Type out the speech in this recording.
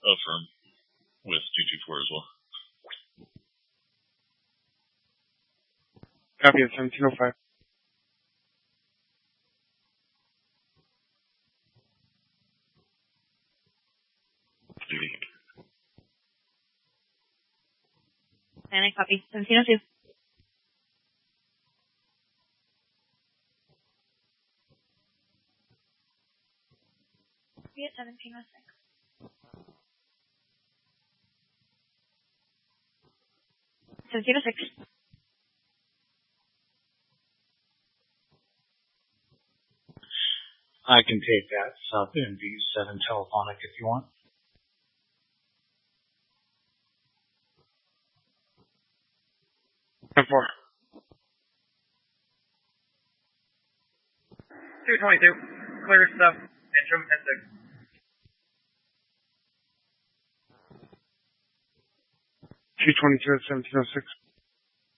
affirm with 224 as well. Copy at 1705. And I copy 1702. Copy at 1706. 1706. I can take that sub in V7 telephonic if you want. And 4. 222. Clear stuff. Interim at 6. 222 at 1706.